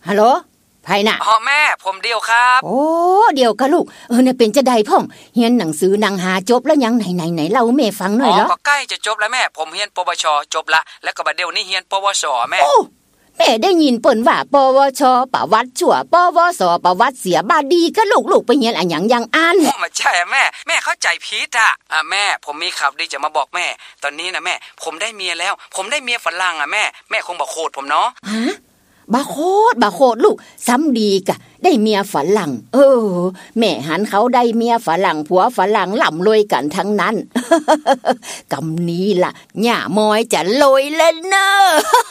ฮัลโหลไผน่ะอ๋อแม่ผมเดียวครับโอ้เดียวกะลูกเนี่ยเป็นจะได้พ่องเรียนหนังสือหนังหาจบแล้วยังไหนเล่าแม่ฟังหน่อยเหรอก็ใกล้จะจบแล้วแม่ผมเรียนปวชจบละแล้วก็บัดเดี๋ยวนี้เรียนปวสแม่โอ้แม่ได้ยินเปิ้นว่าปวชประวัติชั่วปวสประวัติเสียบาดีกะลูกไปเรียนอันหยังยังอ่านไม่ใช่แม่เข้าใจผิดอ่ะแม่ผมมีข่าวดีจะมาบอกแม่ตอนนี้นะแม่ผมได้เมียแล้วผมได้เมียฝรั่งแม่คงบ่โคตรผมเนาะฮะบาโคตรลูกซ้ำดีกะได้เมียฝรั่งแม่หันเขาได้เมียฝรั่งผัวฝรั่งล่ำรวยกันทั้งนั้น กำนี้ล่ะหญ้ามอยจะรวยแล้วเนอะ